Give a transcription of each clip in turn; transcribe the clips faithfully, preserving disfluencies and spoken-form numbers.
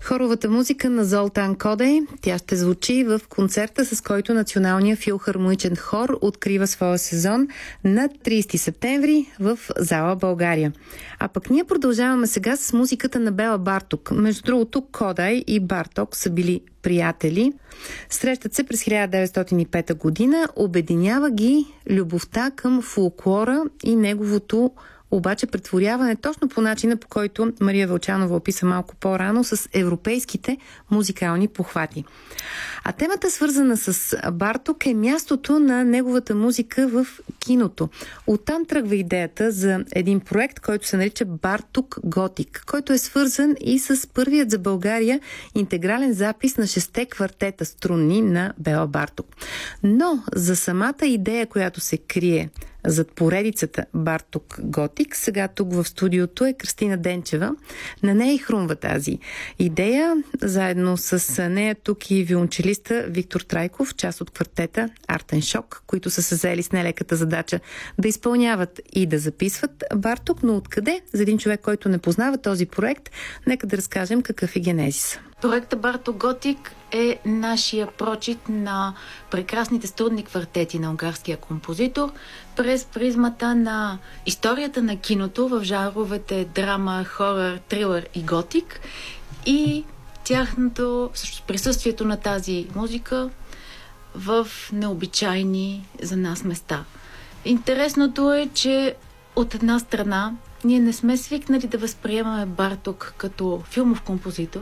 Хоровата музика на Золтан Кодей. Тя ще звучи в концерта, с който Националният филхармоничен хор открива своя сезон на тридесети септември в зала България. А пък ние продължаваме сега с музиката на Бела Барток. Между другото, Кодей и Барток са били приятели. Срещат се през хиляда деветстотин и пета година. Обединява ги любовта към фолклора и неговото обаче претворяване точно по начина, по който Мария Вълчанова описа малко по-рано, с европейските музикални похвати. А темата, свързана с Барток, е мястото на неговата музика в киното. Оттам тръгва идеята за един проект, който се нарича Барток Готик, който е свързан и с първият за България интегрален запис на шесте квартета струнни на Бела Барток. Но за самата идея, която се крие зад поредицата Барток Готик, сега тук в студиото е Кръстина Денчева. На нея и хрумва тази идея. Заедно с нея тук и виолончелиста Виктор Трайков, част от квартета Артен Шок, които са се заели с нелеката задача да изпълняват и да записват Барток. Но откъде? За един човек, който не познава този проект, нека да разкажем какъв е генезис. Проектът Барток Готик е нашия прочит на прекрасните струнни квартети на унгарския композитор през призмата на историята на киното в жанровете драма, хорър, трилър и готик и тяхното, също присъствието на тази музика в необичайни за нас места. Интересното е, че от една страна ние не сме свикнали да възприемаме Барток като филмов композитор,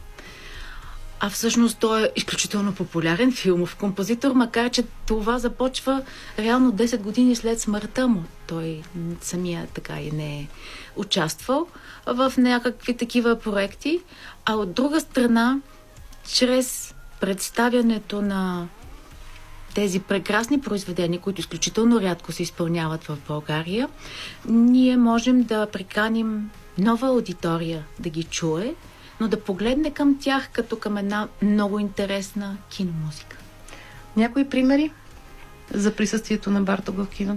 а всъщност той е изключително популярен филмов композитор, макар че това започва реално десет години след смъртта му. Той самия така и не е участвал в някакви такива проекти. А от друга страна, чрез представянето на тези прекрасни произведения, които изключително рядко се изпълняват в България, ние можем да приканим нова аудитория да ги чуе, но да погледне към тях като към една много интересна киномузика. Някои примери за присъствието на Барток в кино?